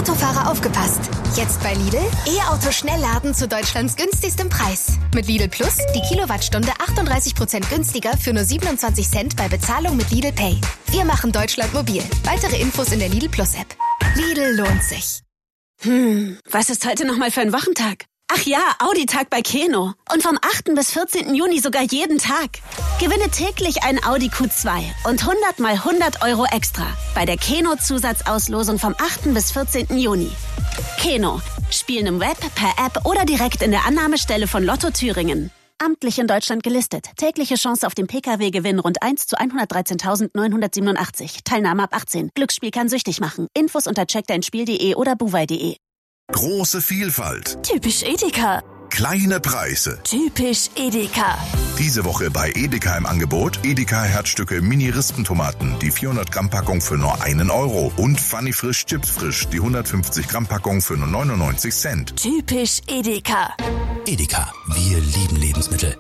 Autofahrer aufgepasst. Jetzt bei Lidl E-Auto Schnellladen zu Deutschlands günstigstem Preis. Mit Lidl Plus die Kilowattstunde 38% günstiger für nur 27 Cent bei Bezahlung mit Lidl Pay. Wir machen Deutschland mobil. Weitere Infos in der Lidl Plus App. Lidl lohnt sich. Was ist heute nochmal für ein Wochentag? Ach ja, Audi-Tag bei Keno. Und vom 8. bis 14. Juni sogar jeden Tag. Gewinne täglich einen Audi Q2 und 100 mal 100 Euro extra bei der Keno-Zusatzauslosung vom 8. bis 14. Juni. Keno. Spielen im Web, per App oder direkt in der Annahmestelle von Lotto Thüringen. Amtlich in Deutschland gelistet. Tägliche Chance auf den Pkw-Gewinn rund 1 zu 113.987. Teilnahme ab 18. Glücksspiel kann süchtig machen. Infos unter checkdeinspiel.de oder buwei.de. Große Vielfalt. Typisch Edeka. Kleine Preise. Typisch Edeka. Diese Woche bei Edeka im Angebot Edeka Herzstücke Mini-Rispentomaten, die 400 Gramm Packung für nur 1 Euro und Funny Frisch Chips Frisch, die 150 Gramm Packung für nur 99 Cent. Typisch Edeka. Edeka, wir lieben Lebensmittel.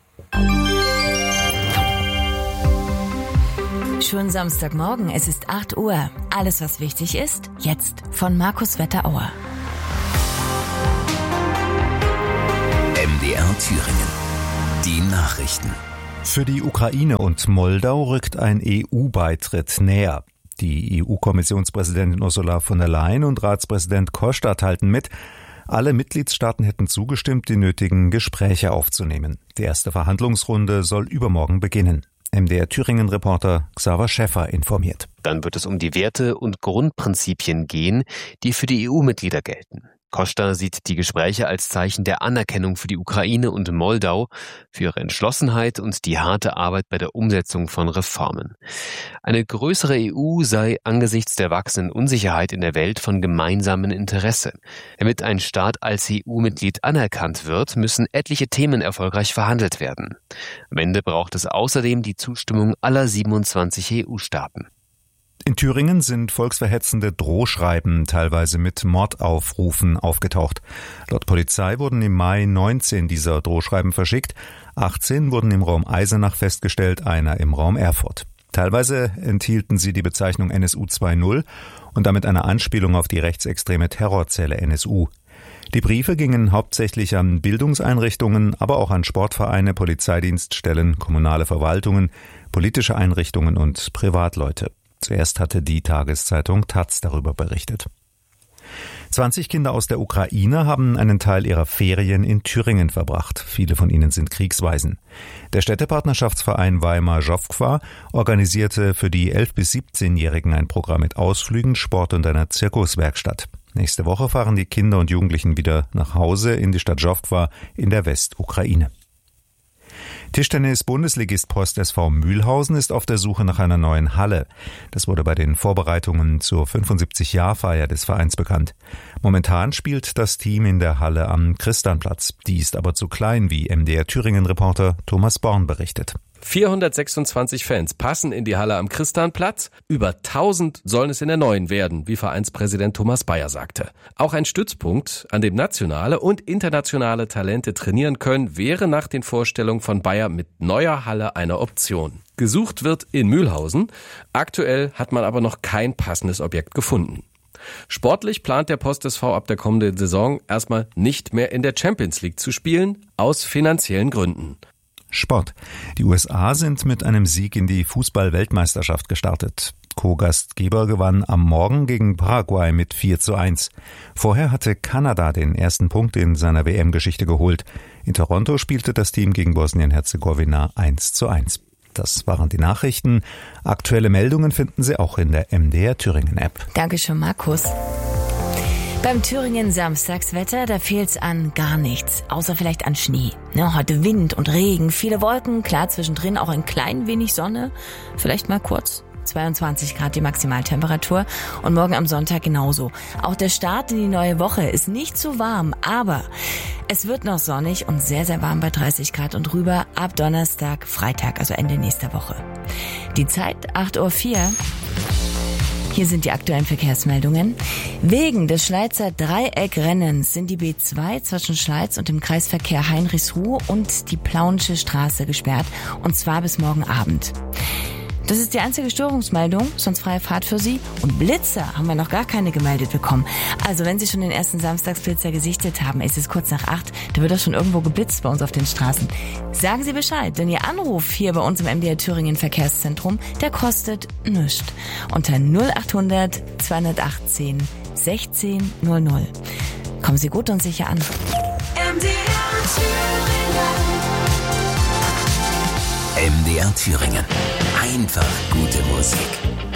Schon Samstagmorgen, es ist 8 Uhr. Alles, was wichtig ist, jetzt von Markus Wetterauer. MDR Thüringen. Die Nachrichten. Für die Ukraine und Moldau rückt ein EU-Beitritt näher. Die EU-Kommissionspräsidentin Ursula von der Leyen und Ratspräsident Costa teilten mit, alle Mitgliedstaaten hätten zugestimmt, die nötigen Gespräche aufzunehmen. Die erste Verhandlungsrunde soll übermorgen beginnen. MDR Thüringen-Reporter Xaver Schäffer informiert. Dann wird es um die Werte und Grundprinzipien gehen, die für die EU-Mitglieder gelten. Costa sieht die Gespräche als Zeichen der Anerkennung für die Ukraine und Moldau, für ihre Entschlossenheit und die harte Arbeit bei der Umsetzung von Reformen. Eine größere EU sei angesichts der wachsenden Unsicherheit in der Welt von gemeinsamem Interesse. Damit ein Staat als EU-Mitglied anerkannt wird, müssen etliche Themen erfolgreich verhandelt werden. Am Ende braucht es außerdem die Zustimmung aller 27 EU-Staaten. In Thüringen sind volksverhetzende Drohschreiben, teilweise mit Mordaufrufen, aufgetaucht. Laut Polizei wurden im Mai 19 dieser Drohschreiben verschickt, 18 wurden im Raum Eisenach festgestellt, einer im Raum Erfurt. Teilweise enthielten sie die Bezeichnung NSU 2.0 und damit eine Anspielung auf die rechtsextreme Terrorzelle NSU. Die Briefe gingen hauptsächlich an Bildungseinrichtungen, aber auch an Sportvereine, Polizeidienststellen, kommunale Verwaltungen, politische Einrichtungen und Privatleute. Zuerst hatte die Tageszeitung taz darüber berichtet. 20 Kinder aus der Ukraine haben einen Teil ihrer Ferien in Thüringen verbracht. Viele von ihnen sind Kriegswaisen. Der Städtepartnerschaftsverein Weimar-Żowkwa organisierte für die 11- bis 17-Jährigen ein Programm mit Ausflügen, Sport und einer Zirkuswerkstatt. Nächste Woche fahren die Kinder und Jugendlichen wieder nach Hause in die Stadt Żowkwa in der Westukraine. Tischtennis-Bundesligist Post SV Mühlhausen ist auf der Suche nach einer neuen Halle. Das wurde bei den Vorbereitungen zur 75-Jahr-Feier des Vereins bekannt. Momentan spielt das Team in der Halle am Christianplatz. Die ist aber zu klein, wie MDR Thüringen-Reporter Thomas Born berichtet. 426 Fans passen in die Halle am Christianplatz. Über 1000 sollen es in der neuen werden, wie Vereinspräsident Thomas Bayer sagte. Auch ein Stützpunkt, an dem nationale und internationale Talente trainieren können, wäre nach den Vorstellungen von Bayer mit neuer Halle eine Option. Gesucht wird in Mühlhausen. Aktuell hat man aber noch kein passendes Objekt gefunden. Sportlich plant der Post SV ab der kommenden Saison erstmal nicht mehr in der Champions League zu spielen, aus finanziellen Gründen. Sport. Die USA sind mit einem Sieg in die Fußball-Weltmeisterschaft gestartet. Co-Gastgeber gewann am Morgen gegen Paraguay mit 4:1. Vorher hatte Kanada den ersten Punkt in seiner WM-Geschichte geholt. In Toronto spielte das Team gegen Bosnien-Herzegowina 1:1. Das waren die Nachrichten. Aktuelle Meldungen finden Sie auch in der MDR Thüringen-App. Dankeschön, Markus. Beim Thüringen Samstagswetter, da fehlt's an gar nichts, außer vielleicht an Schnee. Heute Wind und Regen, viele Wolken, klar zwischendrin auch ein klein wenig Sonne, vielleicht mal kurz. 22 Grad die Maximaltemperatur und morgen am Sonntag genauso. Auch der Start in die neue Woche ist nicht zu warm, aber es wird noch sonnig und sehr, sehr warm bei 30 Grad und rüber ab Donnerstag, Freitag, also Ende nächster Woche. Die Zeit 8:04 Uhr. Hier sind die aktuellen Verkehrsmeldungen. Wegen des Schleizer Dreieckrennens sind die B2 zwischen Schleiz und dem Kreisverkehr Heinrichsruh und die Plauensche Straße gesperrt, und zwar bis morgen Abend. Das ist die einzige Störungsmeldung, sonst freie Fahrt für Sie. Und Blitzer haben wir noch gar keine gemeldet bekommen. Also wenn Sie schon den ersten Samstagsblitzer gesichtet haben, ist es kurz nach 8, da wird doch schon irgendwo geblitzt bei uns auf den Straßen. Sagen Sie Bescheid, denn Ihr Anruf hier bei uns im MDR Thüringen Verkehrszentrum, der kostet nichts. Unter 0800 218 16 00. Kommen Sie gut und sicher an. MDR Thüringen. Einfach gute Musik.